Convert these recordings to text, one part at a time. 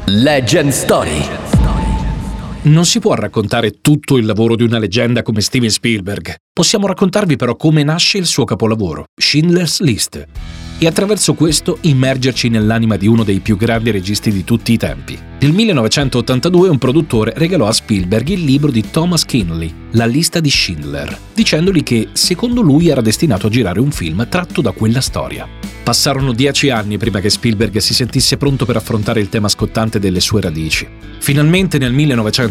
Legend Story. Non si può raccontare tutto il lavoro di una leggenda come Steven Spielberg. Possiamo raccontarvi però come nasce il suo capolavoro, Schindler's List, e attraverso questo immergerci nell'anima di uno dei più grandi registi di tutti i tempi. Nel 1982 un produttore regalò a Spielberg il libro di Thomas Kearsley, La lista di Schindler, dicendogli che secondo lui era destinato a girare un film tratto da quella storia. Passarono 10 anni prima che Spielberg si sentisse pronto per affrontare il tema scottante delle sue radici. Finalmente nel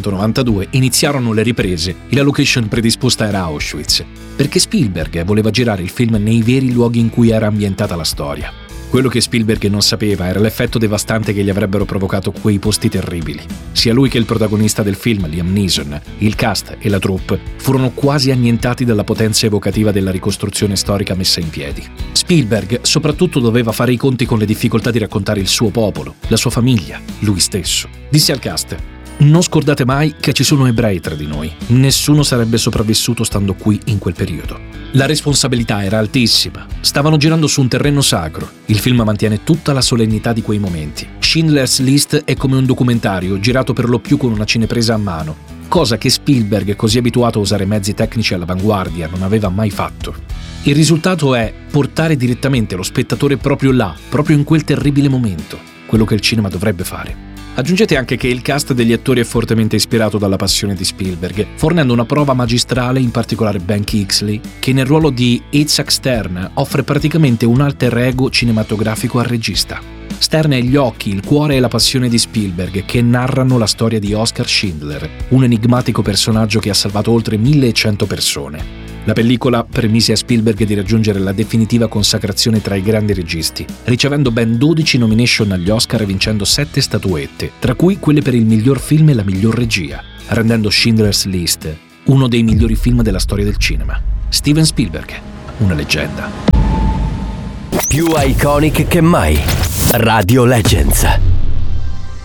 1992 iniziarono le riprese e la location predisposta era Auschwitz, perché Spielberg voleva girare il film nei veri luoghi in cui era ambientata la storia. Quello che Spielberg non sapeva era l'effetto devastante che gli avrebbero provocato quei posti terribili. Sia lui che il protagonista del film, Liam Neeson, il cast e la troupe furono quasi annientati dalla potenza evocativa della ricostruzione storica messa in piedi. Spielberg soprattutto doveva fare i conti con le difficoltà di raccontare il suo popolo, la sua famiglia, lui stesso. Disse al cast: «Non scordate mai che ci sono ebrei tra di noi. Nessuno sarebbe sopravvissuto stando qui in quel periodo». La responsabilità era altissima. Stavano girando su un terreno sacro. Il film mantiene tutta la solennità di quei momenti. Schindler's List è come un documentario girato per lo più con una cinepresa a mano, cosa che Spielberg, così abituato a usare mezzi tecnici all'avanguardia, non aveva mai fatto. Il risultato è portare direttamente lo spettatore proprio là, proprio in quel terribile momento, quello che il cinema dovrebbe fare. Aggiungete anche che il cast degli attori è fortemente ispirato dalla passione di Spielberg, fornendo una prova magistrale, in particolare Ben Kingsley, che nel ruolo di Isaac Stern offre praticamente un alter ego cinematografico al regista. Stern è gli occhi, il cuore e la passione di Spielberg, che narrano la storia di Oskar Schindler, un enigmatico personaggio che ha salvato oltre 1100 persone. La pellicola permise a Spielberg di raggiungere la definitiva consacrazione tra i grandi registi, ricevendo ben 12 nomination agli Oscar e vincendo 7 statuette, tra cui quelle per il miglior film e la miglior regia, rendendo Schindler's List uno dei migliori film della storia del cinema. Steven Spielberg, una leggenda. Più iconic che mai. Radio Legends.